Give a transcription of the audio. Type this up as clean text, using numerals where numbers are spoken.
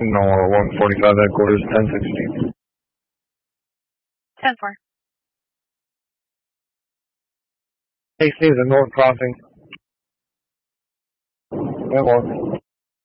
NOAA 145 headquarters, 1016. 10-4. AC is a north crossing. That works.